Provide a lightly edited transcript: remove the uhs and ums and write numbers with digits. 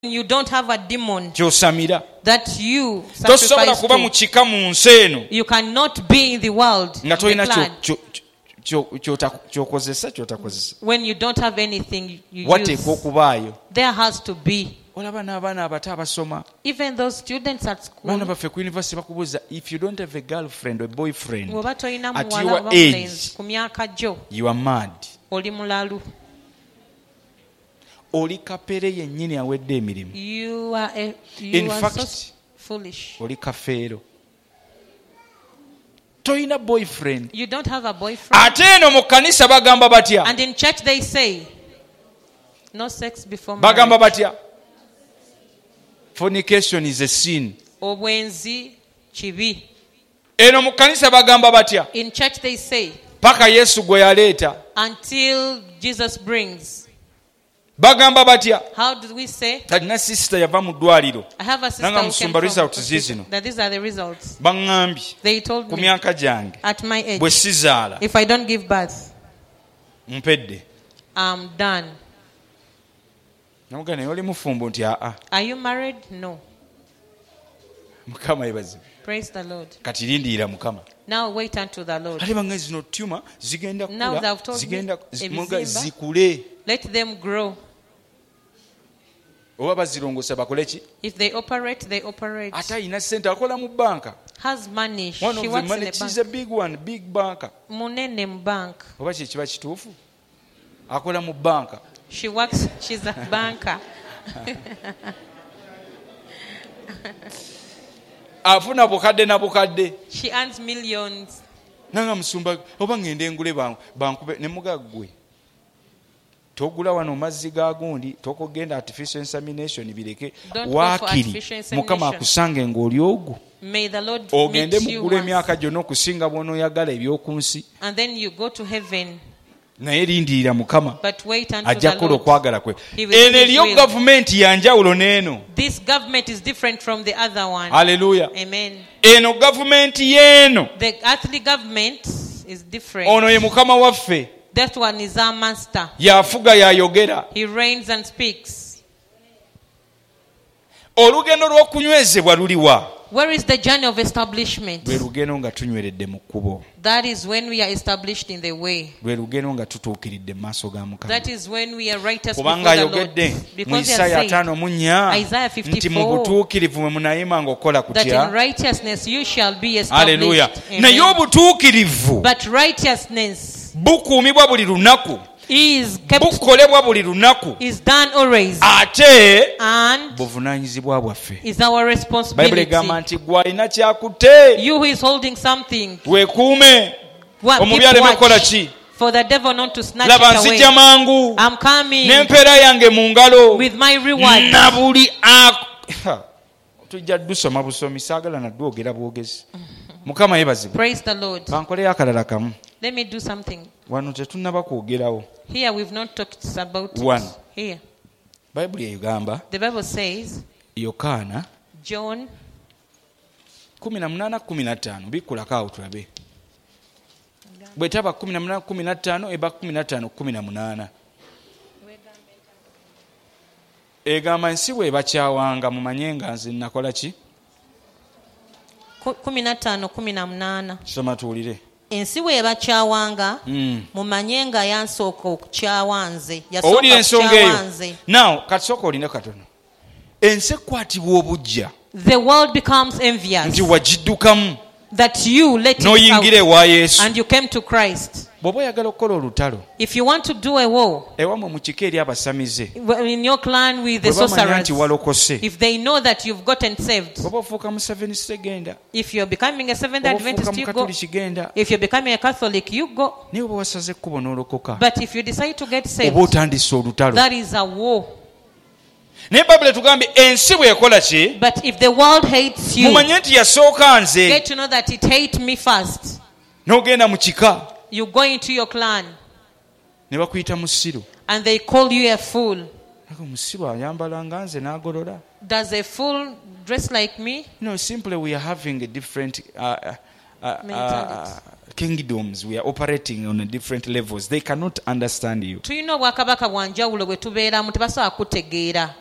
You don't have a demon kyosamira that you tosobola sacrifice kuba mu to. kika mu nsi eno You cannot be in the world nga the tolina clan, kyokozesa kyotakozesa when you don't have anything you wateekwa use. okubaayo. There has to be. Olaba n'abaana abato abasoma Even those students at baana school, baffe ku university bakubuuza if you don't have a girlfriend or boyfriend bw'oba toyina at muwala your oba age mulenzi ku myaka gyo, you are mad. oli mulalu. Oli kapere yennyini awedde emirimu. You are In fact, so foolish. oli kafeero. Toyina boyfriend. You don't have a boyfriend. Ate eno mu kkanisa bagamba batya? And in church they say, no sex before Bagamba marriage. batya? Fornication is a sin. Obwenzi kibi. Eno mu kkanisa bagamba batya? In church they say, Paka Yesu gwe yaleeta. until Jesus brings. Bagamba batya? How do we say? Talina sister yava mu ddwaliro. I have a sister Nanga who musumba came results from zizino. that these are the results. Baŋŋambye They told ku me myaka gyange at my age, bwe sizaala if I don't give birth, mpedde. I'm done. Namugamba naye oli mufumbo nti aa. Are you married? No. Mukama yebazibu. Praise the Lord. Kati lindiira Mukama. Now wait unto the Lord. Ate bange zino tuma zigenda Now kula they've told zigenda me, muga ebizimba. zikule. Let them grow. Oba bazirongosa bakole ki? If they operate, they operate. Ate ayina ssente akola mu banka. Has money. One She of the works in money, the she's a bank. big one, big banker. Munene mu bank. Oba kye kiba kituufu? Akola mu banka. She works, she's a banker. Afuna bukadde na bukadde. She earns millions. Nanga musumba oba ngende ngule bankube ne mugaggwe. Togula wano mazzi ga gundi tokogenda artificial insemination bireke Don't go for waakiri artificial insemination. Mukama akusange ng'oli ogwo. May the Lord Ogende meet you mugula once. emyaka gyonna okusinga bw'onooyagala eby'oku nsi. And then you go to heaven. Naye lindirira Mukama But wait until ajja the kukola Lord. okwagala kwe. He will Eno do his eriyo will. gavumenti ya njawulo n'eno. This government is different from the other one. Haleluya. Amen. Eno gavumenti y'eno. The earthly government is different. Ono ye Mukama waffe. That one is our master. Yafuga yayogera. He reigns and speaks. Olugendo lw'okunywezebwa luliwa? Where is the journey of establishment? Lwe lugendo nga tunyweredde mu kkubo. That is when we are established in the way. Lwe lugendo nga tutuukiridde mu maaso ga Mukama. That is when we are righteous before Kubanga the Lord. ayogedde mu Because he Isaaya has said, 5:4 Isaiah 54, nti mu butuukirivu mwe munayima ng'okola that in kutya. righteousness you shall be Haleluya. established. Naye Amen. obutuukirivu But righteousness bukuumibwa buli lunaku. is kept, Bukolebwa buli lunaku. is done always, Ate and buvunaanyizibwa bwaffe. is our Bayibuli responsibility. egamba nti gwe alina kyakutte You who is holding something, weekuume. keep Omubi aleme kukola watch ki? for the devil not to snatch Laba it away. nzijja mangu I'm coming n'empeera yange mu ngalo with my reward. na buli tujja dusoma busomi saagala nadwogera bwogezi. Mukama yeebazibwe. Praise the Lord. Bankoleyo akalala kamu. Let me do something. Wano tetunnaba kwogerawo. Here we've not talked about it. One. Here. Bayibuli egamba The Bible says, Yokaana John 18:15 bikkulako awo tulabe. Bwetaba 18:15 eba 15:18. Egamba ensi bwebakyawanga mumanye nga nze nakola ki? 15:18. Soma tuwulire. Ensi bw'ebakyawanga mumanye nga yansooka okukyawa nze. Owulira Yasooka ensonga okukyawa eyo. nze. Now katisooka oline katono. Ensi ekwatibwa obujja The world becomes envious nti wagiddukamu that you let it n'oyingira out ewa Yesu. and you came to Christ. Bw'oba oyagala okukola olutalo If you want to do a war ewamwe mu kika eri abasamize in your clan with the bwe bamanya sorcerers, nti walokose if they know that you've gotten saved, bw'oba ofuuka mu Seventh genda if you're becoming a Seventh bw'oba ofuuka Adventist, mu you go. Katoliki genda If you're becoming a Catholic, you go. naye bwe wasaze ekkubo n'olokoka But if you decide to get saved, oba otandise olutalo. that is a war. Naye Bayibuli etugambye ensi bw'ekola ki? But if the world hates you, Mumanye nti yasooka nze. get to know that it hates me first. N'ogenda mu kika You go into your clan ne bakuyita musiru. and they call you a fool. Ako musiru ayambala nga nze n'agolola. Does a fool dress like me? No, simply we are having a different Mentality. kingdoms. We are operating on a different levels. They cannot understand you. Tulina obwakabaka bwa njawulo bwe tubeeramu tebasobola kutegeera.